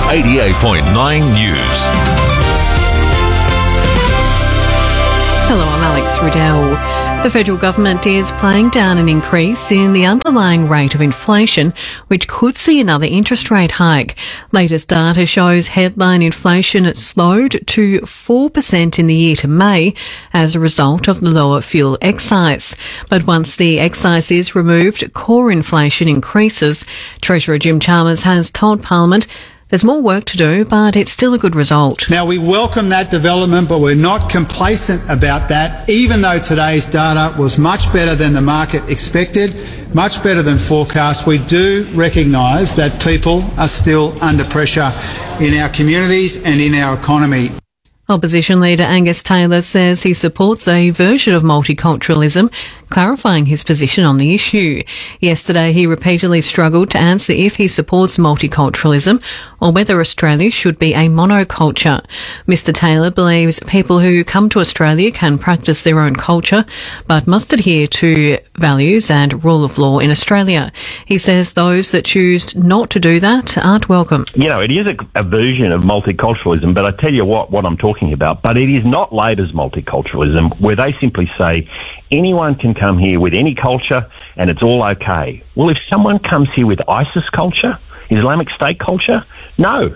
88.9 News. Hello, I'm Alex Riddell. The federal government is playing down an increase in the underlying rate of inflation, which could see another interest rate hike. Latest data shows headline inflation has slowed to 4% in the year to May as a result of the lower fuel excise. But once the excise is removed, core inflation increases. Treasurer Jim Chalmers has told Parliament there's more work to do, but it's still a good result. Now, we welcome that development, but we're not complacent about that, even though today's data was much better than the market expected, much better than forecast. We do recognise that people are still under pressure in our communities and in our economy. Opposition leader Angus Taylor says he supports a version of multiculturalism, clarifying his position on the issue. Yesterday, he repeatedly struggled to answer if he supports multiculturalism or whether Australia should be a monoculture. Mr Taylor believes people who come to Australia can practice their own culture, but must adhere to values and rule of law in Australia. He says those that choose not to do that aren't welcome. You know, it is a version of multiculturalism, but I tell you what I'm talking about. But it is not Labor's multiculturalism, where they simply say anyone can come here with any culture and it's all okay. Well, if someone comes here with ISIS culture, Islamic State culture, no.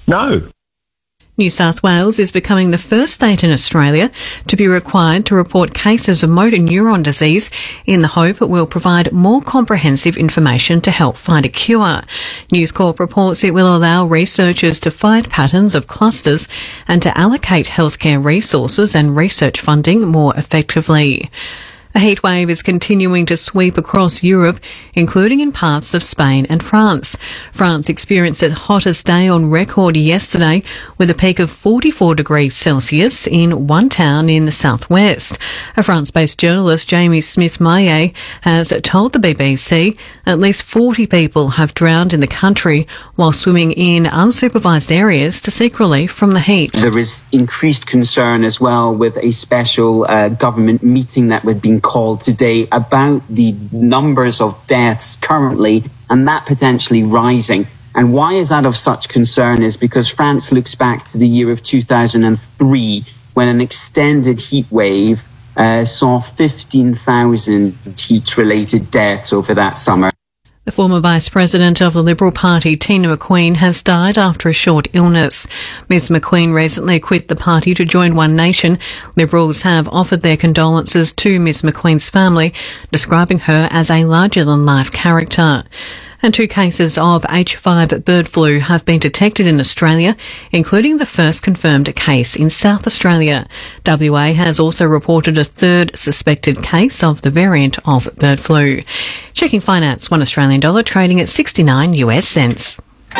New South Wales is becoming the first state in Australia to be required to report cases of motor neuron disease in the hope it will provide more comprehensive information to help find a cure. News Corp reports it will allow researchers to find patterns of clusters and to allocate healthcare resources and research funding more effectively. A heatwave is continuing to sweep across Europe, including in parts of Spain and France. France experienced its hottest day on record yesterday, with a peak of 44 degrees Celsius in one town in the southwest. A France-based journalist, Jamie Smith-Maillet, has told the BBC at least 40 people have drowned in the country while swimming in unsupervised areas to seek relief from the heat. There is increased concern as well with a special government meeting that was being called today about the numbers of deaths currently and that potentially rising. And why is that of such concern is because France looks back to the year of 2003 when an extended heat wave saw 15,000 heat-related deaths over that summer. The former Vice President of the Liberal Party, Tina McQueen, has died after a short illness. Ms McQueen recently quit the party to join One Nation. Liberals have offered their condolences to Ms McQueen's family, describing her as a larger-than-life character. And 2 cases of H5 bird flu have been detected in Australia, including the first confirmed case in South Australia. WA has also reported a 3rd suspected case of the variant of bird flu. Checking finance, $1 Australian dollar trading at 69 US cents.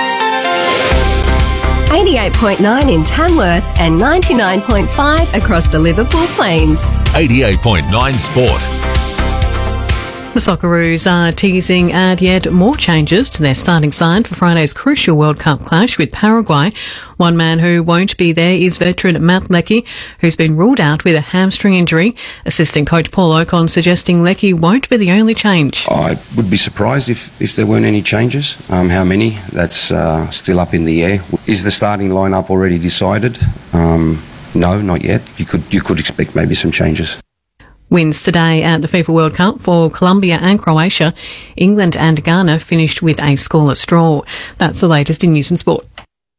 88.9 in Tamworth and 99.5 across the Liverpool Plains. 88.9 Sport. The Socceroos are teasing add yet more changes to their starting side for Friday's crucial World Cup clash with Paraguay. One man who won't be there is veteran Matt Leckie, who's been ruled out with a hamstring injury. Assistant coach Paul Ocon suggesting Leckie won't be the only change. I would be surprised if there weren't any changes. How many? That's still up in the air. Is the starting lineup already decided? No, not yet. You could expect maybe some changes. Wins today at the FIFA World Cup for Colombia and Croatia. England and Ghana finished with a scoreless draw. That's the latest in news and sport.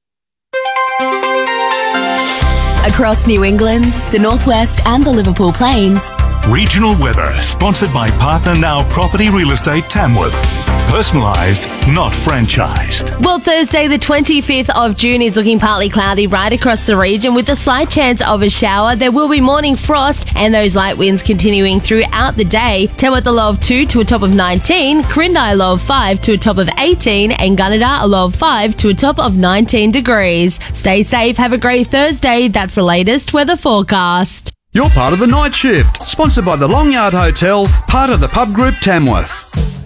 Across New England, the Northwest and the Liverpool Plains. Regional weather sponsored by Partner Now Property Real Estate Tamworth. Personalised, not franchised. Well, Thursday the 25th of June is looking partly cloudy right across the region with a slight chance of a shower. There will be morning frost and those light winds continuing throughout the day. Tamworth a low of 2 to a top of 19, Corindi a low of 5 to a top of 18 and Gunnedah a low of 5 to a top of 19 degrees. Stay safe, have a great Thursday. That's the latest weather forecast. You're part of the night shift, sponsored by the Long Yard Hotel, part of the Pub Group Tamworth.